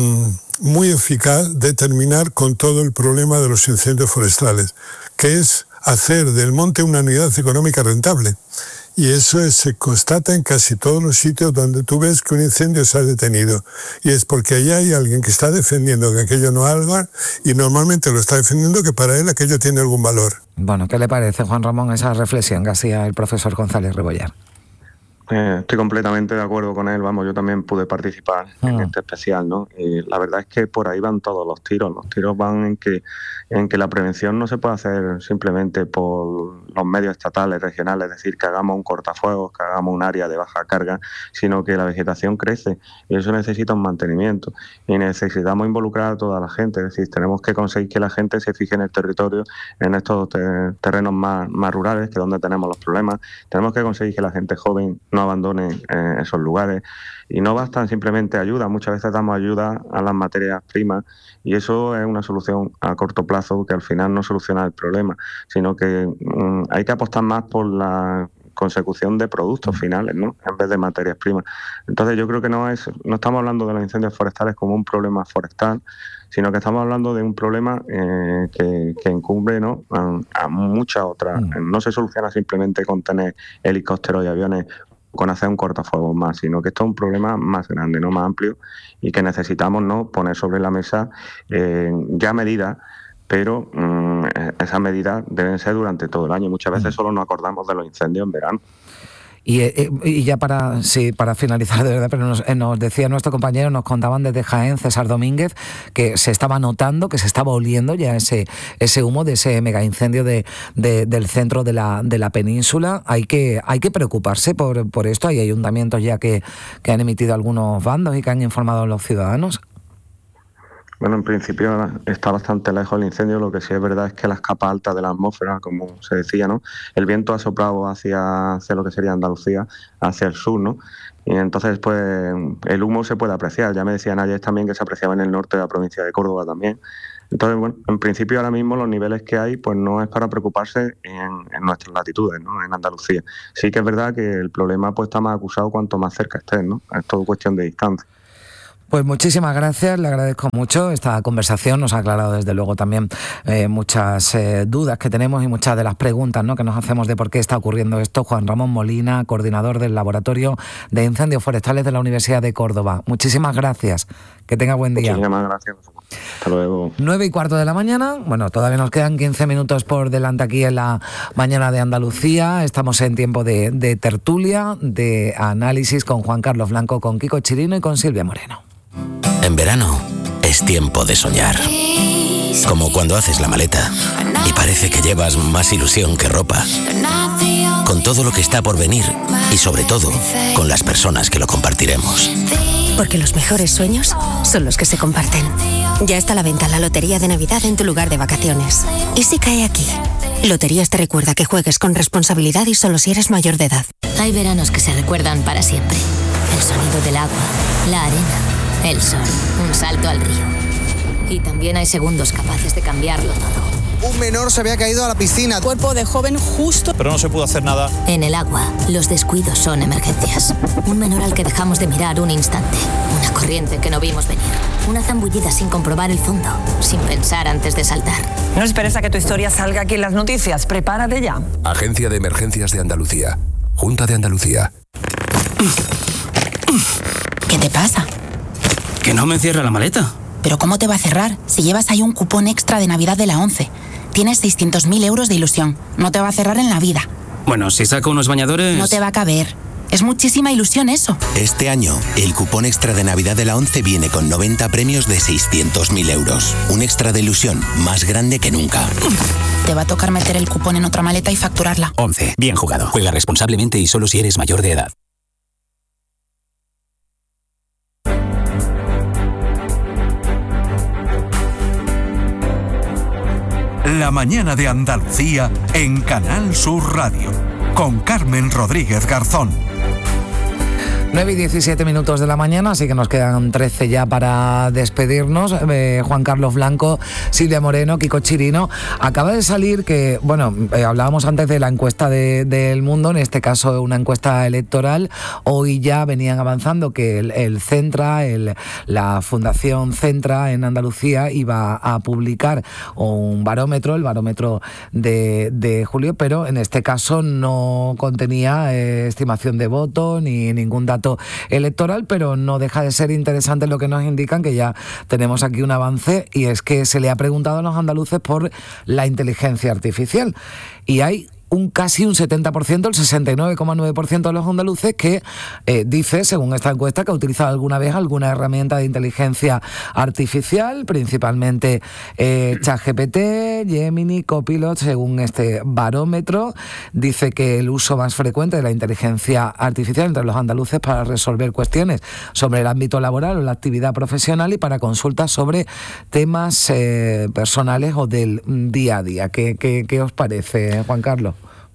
muy eficaz de terminar con todo el problema de los incendios forestales, que es hacer del monte una unidad económica rentable. Y eso se constata en casi todos los sitios donde tú ves que un incendio se ha detenido. Y es porque allá hay alguien que está defendiendo que aquello no haga, y normalmente lo está defendiendo que para él aquello tiene algún valor. Bueno, ¿qué le parece, Juan Ramón, esa reflexión que hacía el profesor González Rebollar? Estoy completamente de acuerdo con él, yo también pude participar en este especial, ¿no? Y la verdad es que por ahí van todos los tiros van en que la prevención no se puede hacer simplemente por los medios estatales, regionales, es decir, que hagamos un cortafuegos, que hagamos un área de baja carga, sino que la vegetación crece y eso necesita un mantenimiento y necesitamos involucrar a toda la gente, es decir, tenemos que conseguir que la gente se fije en el territorio, en estos terrenos más rurales, que es donde tenemos los problemas, tenemos que conseguir que la gente joven no abandone esos lugares y no bastan simplemente ayuda, muchas veces damos ayuda a las materias primas y eso es una solución a corto plazo que al final no soluciona el problema, sino que hay que apostar más por consecución de productos finales, ¿no? En vez de materias primas. Entonces yo creo que no estamos hablando de los incendios forestales como un problema forestal, sino que estamos hablando de un problema que incumbe, ¿no?, a muchas otras. No se soluciona simplemente con tener helicópteros y aviones, con hacer un cortafuegos más, sino que esto es un problema más grande, ¿no?, más amplio, y que necesitamos, ¿no?, poner sobre la mesa ya medidas, pero esas medidas deben ser durante todo el año. Muchas veces solo nos acordamos de los incendios en verano. Y ya para finalizar, de verdad, pero nos decía nuestro compañero, nos contaban desde Jaén, César Domínguez, que se estaba notando, que se estaba oliendo ya ese humo de ese mega incendio del centro de la península. Hay que preocuparse por esto. Hay ayuntamientos ya que han emitido algunos bandos y que han informado a los ciudadanos. Bueno, en principio está bastante lejos el incendio. Lo que sí es verdad es que las capas altas de la atmósfera, como se decía, ¿no?, el viento ha soplado hacia lo que sería Andalucía, hacia el sur, ¿no? Y entonces, pues, el humo se puede apreciar. Ya me decían ayer también que se apreciaba en el norte de la provincia de Córdoba también. Entonces, bueno, en principio ahora mismo los niveles que hay, pues no es para preocuparse en nuestras latitudes, ¿no?, en Andalucía. Sí que es verdad que el problema pues está más acusado cuanto más cerca estés, ¿no? Es todo cuestión de distancia. Pues muchísimas gracias, le agradezco mucho esta conversación, nos ha aclarado desde luego también muchas dudas que tenemos y muchas de las preguntas, ¿no?, que nos hacemos de por qué está ocurriendo esto. Juan Ramón Molina, coordinador del Laboratorio de Incendios Forestales de la Universidad de Córdoba. Muchísimas gracias, que tenga buen día. Muchísimas gracias. Hasta luego. 9:15 de la mañana, bueno, todavía nos quedan 15 minutos por delante aquí en la mañana de Andalucía. Estamos en tiempo de tertulia, de análisis con Juan Carlos Blanco, con Kiko Chirino y con Silvia Moreno. En verano es tiempo de soñar. Como cuando haces la maleta y parece que llevas más ilusión que ropa. Con todo lo que está por venir y sobre todo con las personas que lo compartiremos. Porque los mejores sueños son los que se comparten. Ya está a la venta la Lotería de Navidad en tu lugar de vacaciones. ¿Y si cae aquí? Loterías te recuerda que juegues con responsabilidad y solo si eres mayor de edad. Hay veranos que se recuerdan para siempre. El sonido del agua, la arena, el sol, un salto al río. Y también hay segundos capaces de cambiarlo todo. Un menor se había caído a la piscina. Cuerpo de joven justo. Pero no se pudo hacer nada. En el agua, los descuidos son emergencias. Un menor al que dejamos de mirar un instante. Una corriente que no vimos venir. Una zambullida sin comprobar el fondo. Sin pensar antes de saltar. No esperes a que tu historia salga aquí en las noticias. Prepárate ya. Agencia de Emergencias de Andalucía. Junta de Andalucía. ¿Qué te pasa? Que no me cierra la maleta. ¿Pero cómo te va a cerrar? Si llevas ahí un cupón extra de Navidad de la ONCE. Tienes 600.000 euros de ilusión. No te va a cerrar en la vida. Bueno, si saco unos bañadores... No te va a caber. Es muchísima ilusión eso. Este año, el cupón extra de Navidad de la ONCE viene con 90 premios de 600.000 euros. Un extra de ilusión más grande que nunca. Te va a tocar meter el cupón en otra maleta y facturarla. ONCE. Bien jugado. Juega responsablemente y solo si eres mayor de edad. La mañana de Andalucía en Canal Sur Radio, con Carmen Rodríguez Garzón. 9:17 de la mañana, así que nos quedan 13 ya para despedirnos. Juan Carlos Blanco, Silvia Moreno, Kiko Chirino. Acaba de salir que, bueno, hablábamos antes de la encuesta del Mundo, en este caso una encuesta electoral. Hoy ya venían avanzando que el Centra, la Fundación Centra en Andalucía iba a publicar un barómetro, el barómetro de julio, pero en este caso no contenía estimación de voto ni ningún dato electoral, pero no deja de ser interesante lo que nos indican, que ya tenemos aquí un avance, y es que se le ha preguntado a los andaluces por la inteligencia artificial, y hay casi un 70%, el 69,9% de los andaluces que dice, según esta encuesta, que ha utilizado alguna vez alguna herramienta de inteligencia artificial, principalmente ChatGPT, Gemini, Copilot. Según este barómetro, dice que el uso más frecuente de la inteligencia artificial entre los andaluces para resolver cuestiones sobre el ámbito laboral o la actividad profesional y para consultas sobre temas personales o del día a día. ¿Qué os parece, Juan Carlos?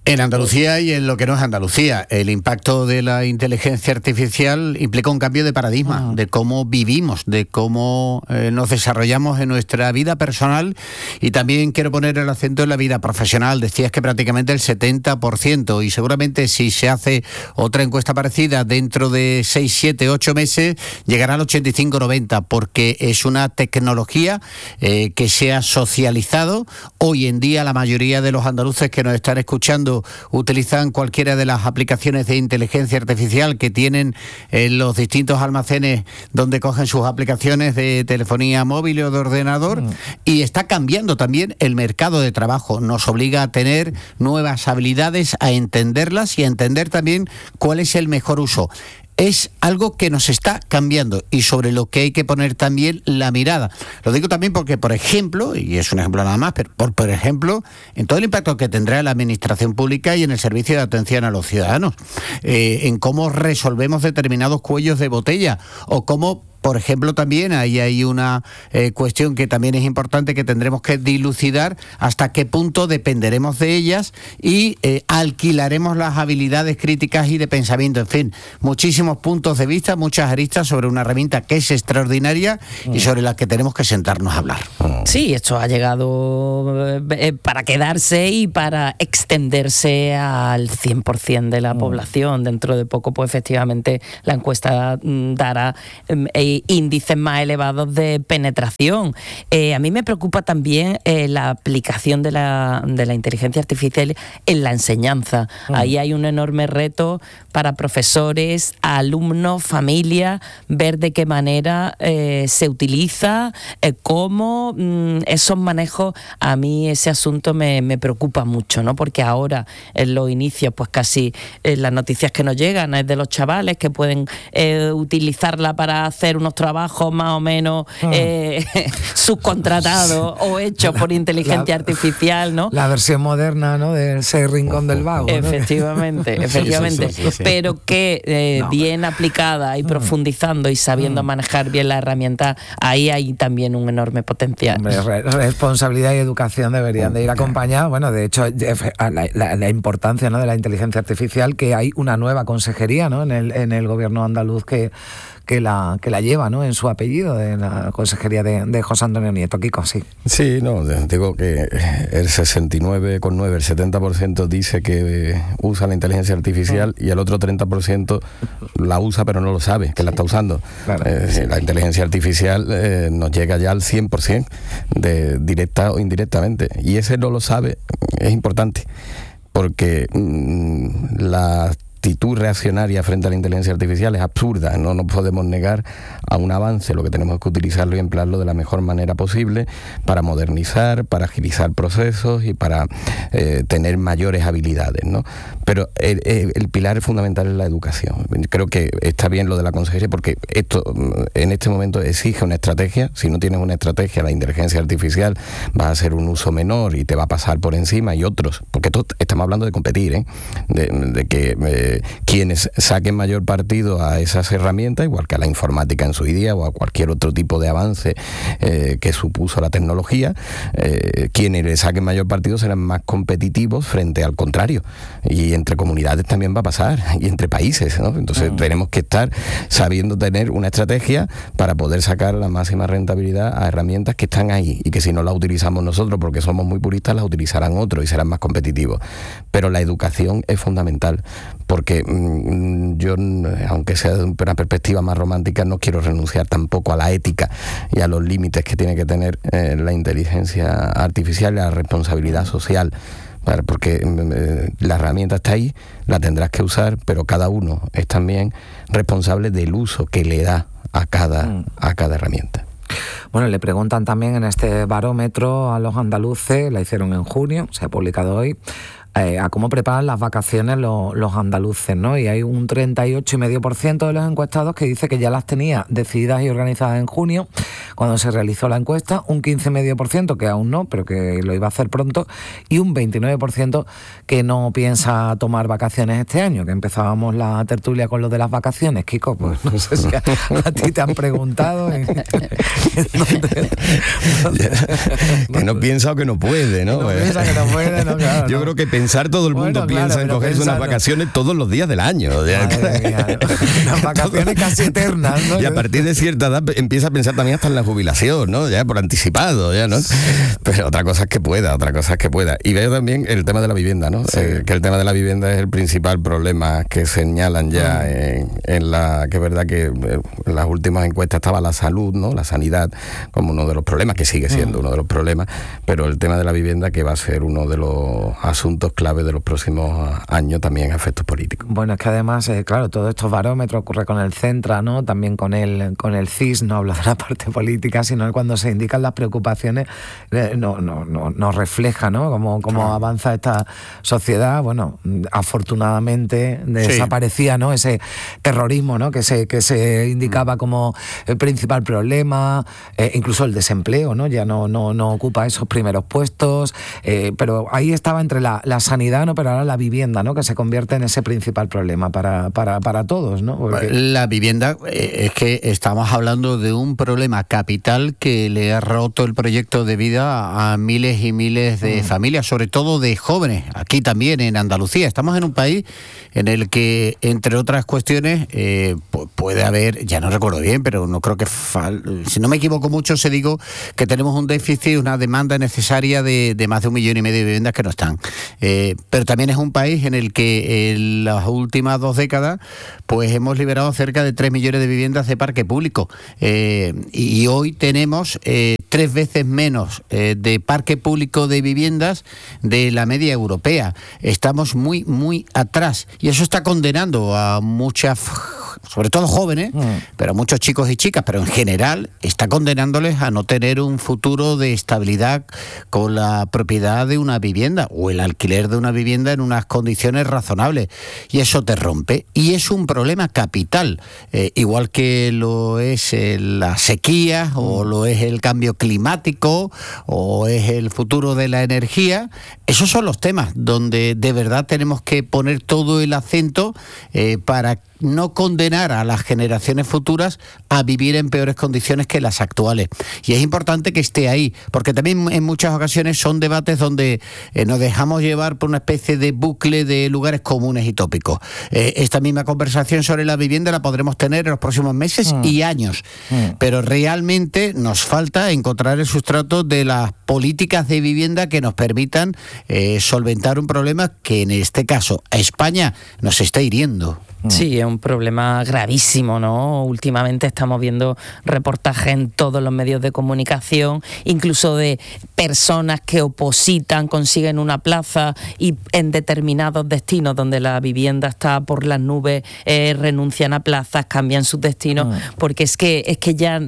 En Andalucía y en lo que no es Andalucía. El impacto de la inteligencia artificial implica un cambio de paradigma, de cómo vivimos, de cómo nos desarrollamos en nuestra vida personal, y también quiero poner el acento en la vida profesional. Decías que prácticamente el 70%, y seguramente si se hace otra encuesta parecida dentro de 6, 7, 8 meses, llegará al 85-90, porque es una tecnología que se ha socializado. Hoy en día la mayoría de los andaluces que nos están escuchando utilizan cualquiera de las aplicaciones de inteligencia artificial que tienen en los distintos almacenes donde cogen sus aplicaciones de telefonía móvil o de ordenador, y está cambiando también el mercado de trabajo. Nos obliga a tener nuevas habilidades, a entenderlas y a entender también cuál es el mejor uso. Es algo que nos está cambiando y sobre lo que hay que poner también la mirada. Lo digo también porque, por ejemplo, y es un ejemplo nada más, pero por ejemplo, en todo el impacto que tendrá en la administración pública y en el servicio de atención a los ciudadanos, en cómo resolvemos determinados cuellos de botella, o cómo, por ejemplo, también ahí hay una cuestión que también es importante, que tendremos que dilucidar hasta qué punto dependeremos de ellas y alquilaremos las habilidades críticas y de pensamiento. En fin, muchísimos puntos de vista, muchas aristas sobre una herramienta que es extraordinaria y sobre la que tenemos que sentarnos a hablar. Sí, esto ha llegado para quedarse y para extenderse al 100% de la población. Dentro de poco, pues efectivamente, la encuesta dará índices más elevados de penetración. A mí me preocupa también la aplicación de la inteligencia artificial en la enseñanza. Ahí hay un enorme reto para profesores, alumnos, familias, ver de qué manera se utiliza, cómo esos manejos. A mí ese asunto me preocupa mucho, ¿no? Porque ahora, en los inicios, pues casi las noticias que nos llegan es de los chavales que pueden utilizarla para hacer unos trabajos más o menos subcontratados o hechos por inteligencia artificial, ¿no? La versión moderna, ¿no?, de ese rincón del vago, ¿no? Efectivamente. Sí. Pero que bien aplicada y profundizando y sabiendo manejar bien la herramienta, ahí hay también un enorme potencial. Hombre, responsabilidad y educación deberían de ir acompañadas. Bueno, de hecho, la importancia, ¿no?, de la inteligencia artificial, que hay una nueva consejería, ¿no?, en el gobierno andaluz que la lleva, ¿no?, en su apellido, de la consejería de José Antonio Nieto. Kiko, sí. Sí, no, digo que el 69,9%, el 70% dice que usa la inteligencia artificial y el otro 30% la usa pero no lo sabe, que la está usando. Claro, la inteligencia artificial nos llega ya al 100%, directa o indirectamente, y ese no lo sabe. Es importante, porque la actitud reaccionaria frente a la inteligencia artificial es absurda. No nos podemos negar a un avance. Lo que tenemos es que utilizarlo y emplearlo de la mejor manera posible para modernizar, para agilizar procesos y para tener mayores habilidades, ¿no? Pero el pilar fundamental es la educación. Creo que está bien lo de la consejería, porque esto en este momento exige una estrategia. Si no tienes una estrategia, la inteligencia artificial va a hacer un uso menor y te va a pasar por encima, y otros, porque estamos hablando de competir, de que quienes saquen mayor partido a esas herramientas, igual que a la informática en su día o a cualquier otro tipo de avance que supuso la tecnología, quienes le saquen mayor partido serán más competitivos frente al contrario, y entre comunidades también va a pasar, y entre países, ¿no? Entonces tenemos que estar sabiendo tener una estrategia para poder sacar la máxima rentabilidad a herramientas que están ahí, y que si no las utilizamos nosotros porque somos muy puristas, las utilizarán otros y serán más competitivos. Pero la educación es fundamental, porque yo, aunque sea de una perspectiva más romántica, no quiero renunciar tampoco a la ética y a los límites que tiene que tener la inteligencia artificial y la responsabilidad social, porque la herramienta está ahí, la tendrás que usar, pero cada uno es también responsable del uso que le da a cada herramienta. Bueno, le preguntan también en este barómetro a los andaluces, la hicieron en junio, se ha publicado hoy, a cómo preparan las vacaciones los andaluces, ¿no? Y hay un 38,5% de los encuestados que dice que ya las tenía decididas y organizadas en junio, cuando se realizó la encuesta, un 15,5% que aún no, pero que lo iba a hacer pronto, y un 29% que no piensa tomar vacaciones este año, que empezábamos la tertulia con lo de las vacaciones. Kiko, pues no sé si a ti te han preguntado. Que no piensa o que no puede, ¿no? Que no piensa, que no puede, ¿no? Claro, yo creo que pensar todo el mundo piensa en cogerse unas vacaciones todos los días del año. Unas vacaciones casi eternas, ¿no? Y a partir de cierta edad empieza a pensar también hasta en la jubilación, ¿no? Ya por anticipado, ya, ¿no? Pero otra cosa es que pueda. Y veo también el tema de la vivienda, ¿no? Sí. Que el tema de la vivienda es el principal problema que señalan ya en la... que es verdad que en las últimas encuestas estaba la salud, ¿no? La sanidad como uno de los problemas, que sigue siendo uno de los problemas, pero el tema de la vivienda que va a ser uno de los asuntos clave de los próximos años también a efectos políticos. Bueno, es que además, claro, todos estos barómetros ocurre con el Centra, ¿no? También con el CIS, no hablo de la parte política, sino cuando se indican las preocupaciones, nos refleja, ¿no? Cómo avanza esta sociedad. Bueno, afortunadamente desaparecía, ¿no? Ese terrorismo, ¿no? Que se indicaba como el principal problema, incluso el desempleo, ¿no? Ya no ocupa esos primeros puestos, pero ahí estaba entre la sanidad, ¿no? Pero ahora la vivienda, ¿no? Que se convierte en ese principal problema para todos, ¿no? Porque... La vivienda, es que estamos hablando de un problema capital que le ha roto el proyecto de vida a miles y miles de familias, sobre todo de jóvenes, aquí también en Andalucía. Estamos en un país en el que, entre otras cuestiones, puede haber, ya no recuerdo bien, pero no creo que, si no me equivoco mucho, se digo que tenemos un déficit, una demanda necesaria de más de 1,5 millones de viviendas que no están. Pero también es un país en el que en las últimas 2 décadas pues hemos liberado cerca de 3 millones de viviendas de parque público. Y hoy tenemos 3 veces menos de parque público de viviendas de la media europea. Estamos muy, muy atrás. Y eso está condenando a muchas, sobre todo jóvenes, pero a muchos chicos y chicas, pero en general está condenándoles a no tener un futuro de estabilidad con la propiedad de una vivienda o el alquiler de una vivienda en unas condiciones razonables. Y eso te rompe. Y es un problema capital, igual que lo es la sequía o lo es el cambio climático o es el futuro de la energía. Esos son los temas donde de verdad tenemos que poner todo el acento para no condenar a las generaciones futuras a vivir en peores condiciones que las actuales. Y es importante que esté ahí, porque también en muchas ocasiones son debates donde nos dejamos llevar por una especie de bucle de lugares comunes y tópicos. Esta misma conversación sobre la vivienda la podremos tener en los próximos meses y años, pero realmente nos falta encontrar el sustrato de las políticas de vivienda que nos permitan solventar un problema que en este caso a España nos está hiriendo. Sí, es un problema gravísimo, ¿no? Últimamente estamos viendo reportajes en todos los medios de comunicación, incluso de personas que opositan, consiguen una plaza y en determinados destinos donde la vivienda está por las nubes, renuncian a plazas, cambian sus destinos, porque es que ya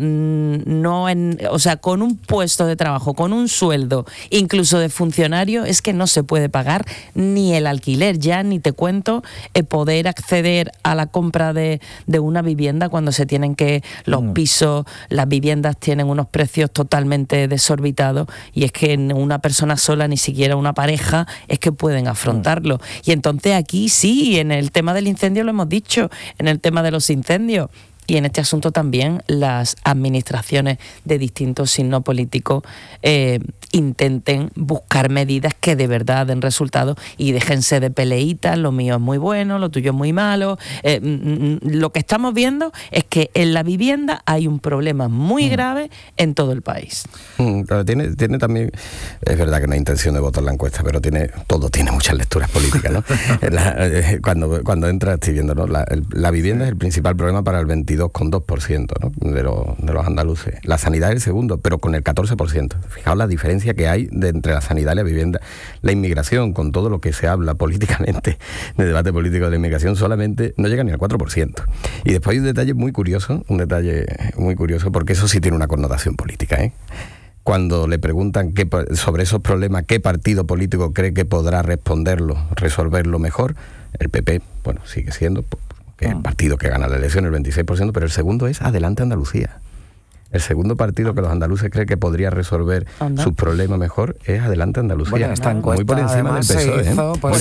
no, o sea, con un puesto de trabajo, con un sueldo, incluso de funcionario, es que no se puede pagar ni el alquiler, ya ni te cuento poder acceder a la compra de una vivienda cuando se tienen que los pisos, las viviendas tienen unos precios totalmente desorbitados y es que una persona sola, ni siquiera una pareja, es que pueden afrontarlo. Y entonces aquí sí, en el tema del incendio lo hemos dicho, en el tema de los incendios, y en este asunto también las administraciones de distintos signos políticos intenten buscar medidas que de verdad den resultados y déjense de peleitas, lo mío es muy bueno, lo tuyo es muy malo. Lo que estamos viendo es que en la vivienda hay un problema muy grave en todo el país. Claro, tiene también, es verdad que no hay intención de votar la encuesta, pero todo tiene muchas lecturas políticas, ¿no? Cuando entra, estoy viendo, ¿no? La vivienda es el principal problema para el 22,2%, ¿no? de los andaluces. La sanidad es el segundo, pero con el 14%. Fijaos la diferencia que hay entre la sanidad y la vivienda. La inmigración, con todo lo que se habla políticamente, de debate político de la inmigración, solamente no llega ni al 4%. Y después hay un detalle muy curioso, porque eso sí tiene una connotación política, ¿eh? Cuando le preguntan sobre esos problemas, qué partido político cree que podrá resolverlo mejor, el PP, bueno, sigue siendo el partido que gana la elección, el 26%, pero el segundo es Adelante Andalucía. El segundo partido que los andaluces creen que podría resolver sus problemas mejor es Adelante Andalucía. Bueno, esta encuesta, muy por encima del PSOE.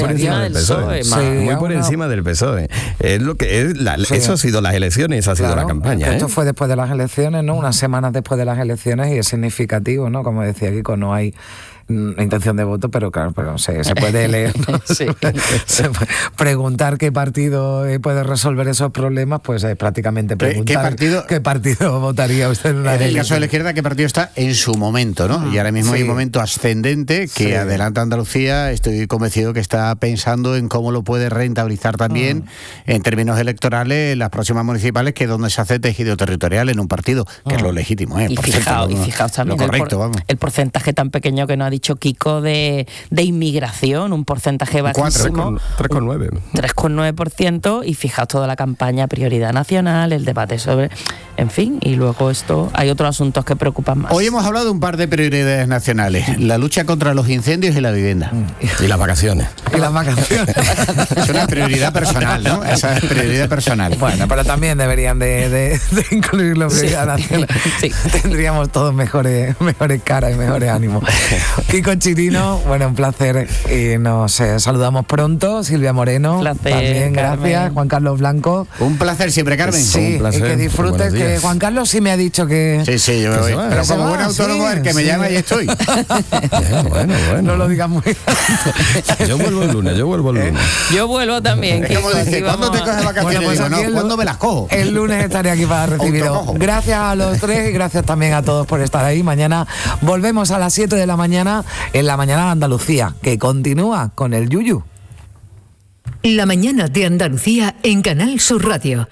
Muy por encima del PSOE. Es lo que es eso ha sido las elecciones, esa ha sido la campaña. Esto fue después de las elecciones, ¿no? Unas semanas después de las elecciones, y es significativo, ¿no? Como decía Kiko, no hay intención de voto, pero claro, se puede leer, ¿no? Sí. Preguntar qué partido puede resolver esos problemas, pues es prácticamente preguntar ¿qué partido votaría usted en una En el caso de la izquierda, ¿qué partido está en su momento, no? Y ahora mismo hay un momento ascendente que adelanta Andalucía. Estoy convencido que está pensando en cómo lo puede rentabilizar también en términos electorales las próximas municipales, que es donde se hace tejido territorial en un partido, que es lo legítimo. Y fijaos también el porcentaje tan pequeño que nos ha dicho Kiko de inmigración, un porcentaje bajísimo. 3,9. 3,9%, y fijaos toda la campaña prioridad nacional, el debate sobre... En fin, y luego hay otros asuntos que preocupan más. Hoy hemos hablado de un par de prioridades nacionales: la lucha contra los incendios y la vivienda. Y las vacaciones. Es una prioridad personal, ¿no? Esa es prioridad personal. Bueno, pero también deberían de incluirlo en prioridad nacional. Sí. Tendríamos todos mejores caras y mejores ánimos. Kiko Chirino, bueno, un placer. Nos saludamos pronto. Silvia Moreno, placer, también, gracias. Carmen. Juan Carlos Blanco. Un placer siempre, Carmen. Sí, un placer. y que disfrutes, que Juan Carlos sí me ha dicho que... Sí, yo me voy. Pero como buen autónomo, el que me llama, ahí estoy. Bueno. No lo digas muy Yo vuelvo el lunes. Yo vuelvo también. Es como dice, ¿cuándo te coges vacaciones? Bueno, pues Digo, no, ¿cuándo me las cojo? El lunes estaré aquí para recibiros. Gracias a los tres y gracias también a todos por estar ahí. Mañana volvemos a las 7 de la mañana en La Mañana de Andalucía, que continúa con el Yuyu. La Mañana de Andalucía en Canal Sur Radio.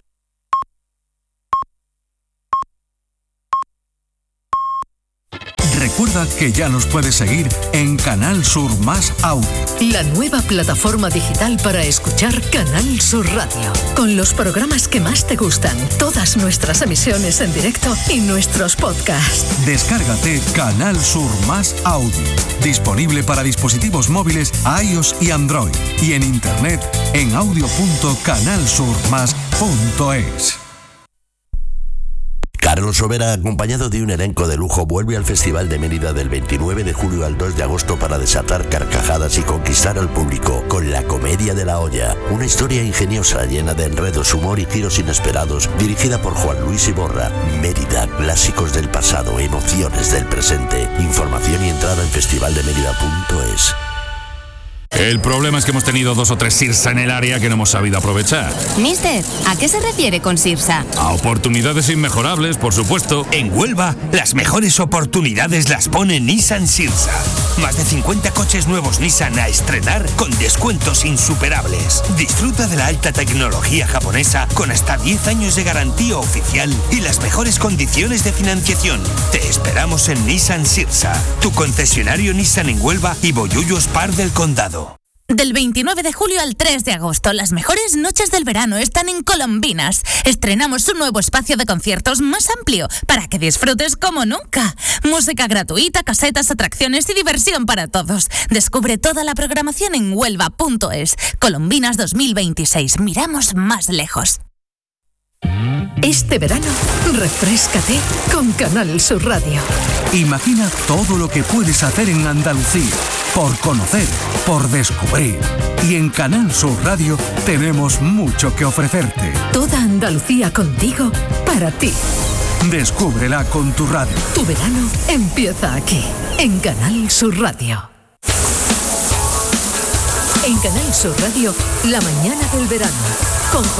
Recuerda que ya nos puedes seguir en Canal Sur Más Audio. La nueva plataforma digital para escuchar Canal Sur Radio. Con los programas que más te gustan, todas nuestras emisiones en directo y nuestros podcasts. Descárgate Canal Sur Más Audio. Disponible para dispositivos móviles iOS y Android. Y en internet en audio.canalsurmas.es. Carlos Sobera, acompañado de un elenco de lujo, vuelve al Festival de Mérida del 29 de julio al 2 de agosto para desatar carcajadas y conquistar al público con La Comedia de la Olla, una historia ingeniosa llena de enredos, humor y giros inesperados, dirigida por Juan Luis Iborra. Mérida, clásicos del pasado, emociones del presente. Información y entrada en festivaldemerida.es. El problema es que hemos tenido 2 o 3 Sirsa en el área que no hemos sabido aprovechar. Mister, ¿a qué se refiere con Sirsa? A oportunidades inmejorables, por supuesto. En Huelva, las mejores oportunidades las pone Nissan Sirsa. Más de 50 coches nuevos Nissan a estrenar con descuentos insuperables. Disfruta de la alta tecnología japonesa con hasta 10 años de garantía oficial y las mejores condiciones de financiación. Te esperamos en Nissan Sirsa, tu concesionario Nissan en Huelva y Bollullo Spar del Condado. Del 29 de julio al 3 de agosto, las mejores noches del verano están en Colombinas. Estrenamos un nuevo espacio de conciertos más amplio para que disfrutes como nunca. Música gratuita, casetas, atracciones y diversión para todos. Descubre toda la programación en huelva.es. Colombinas 2026. Miramos más lejos. Este verano, refréscate con Canal Sur Radio. Imagina todo lo que puedes hacer en Andalucía, por conocer, por descubrir. Y en Canal Sur Radio tenemos mucho que ofrecerte. Toda Andalucía contigo, para ti. Descúbrela con tu radio. Tu verano empieza aquí, en Canal Sur Radio. En Canal Sur Radio, la mañana del verano. Con